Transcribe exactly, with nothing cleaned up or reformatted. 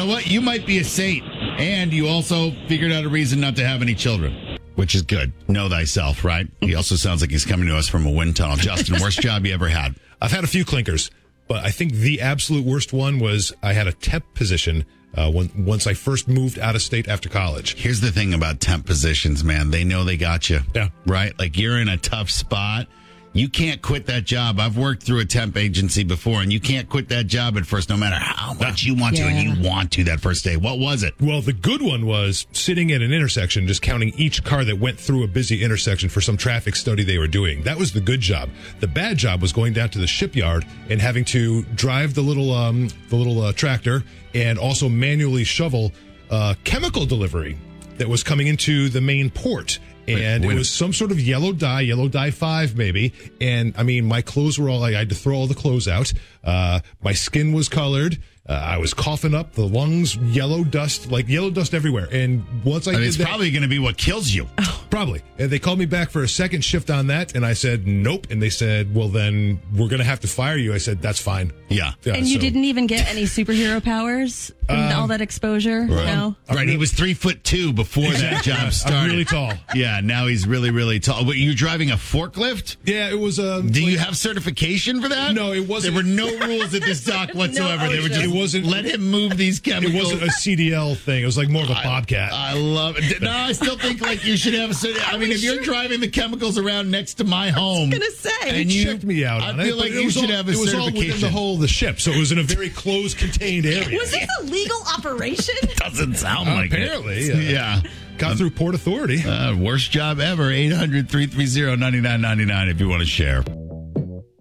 know what? You might be a saint, and you also figured out a reason not to have any children, which is good. Know thyself, right? He also sounds like he's coming to us from a wind tunnel. Justin, worst job you ever had? I've had a few clinkers, but I think the absolute worst one was I had a temp position uh, when, once I first moved out of state after college. Here's the thing about temp positions, man. They know they got you. Yeah. Right? Like, you're in a tough spot. You can't quit that job. I've worked through a temp agency before, and you can't quit that job at first, no matter how much you want Yeah. to, and you want to that first day. What was it? Well, the good one was sitting at an intersection, just counting each car that went through a busy intersection for some traffic study they were doing. That was the good job. The bad job was going down to the shipyard and having to drive the little um, the little uh, tractor and also manually shovel uh, chemical delivery that was coming into the main port. And Wait, wait. it was some sort of yellow dye, yellow dye five maybe. And I mean, my clothes were all, I had to throw all the clothes out. Uh, my skin was colored. Uh, I was coughing up the lungs, yellow dust, like yellow dust everywhere. And once I, I mean, did it's that, probably going to be what kills you. probably. And they called me back for a second shift on that. And I said, nope. And they said, well, then we're going to have to fire you. I said, that's fine. Yeah. Yeah, And you so- didn't even get any superhero powers from all that exposure? No? Right. He was three foot two before that job started. I'm really tall. Yeah. Now he's really, really tall. Wait, you're driving a forklift? Yeah, it was um, Do you like- have certification for that? No, it wasn't. There were no rules at this dock whatsoever. They were just, It wasn't- let him move these It chemicals. wasn't a C D L thing. It was like more of a Bobcat. I love it. No, I still think like you should have a certi- I mean, if you're driving the chemicals around next to my home. gonna say. And They you checked me out I on feel it, like but it you was should all, have a it was all within certification. the whole of the ship, so it was in a very closed, contained area. Was this a legal operation? Doesn't sound Uh, like apparently, it. yeah. Yeah. Got through Port Authority. Uh, worst job ever. eight hundred, three three zero, nine nine nine nine if you want to share.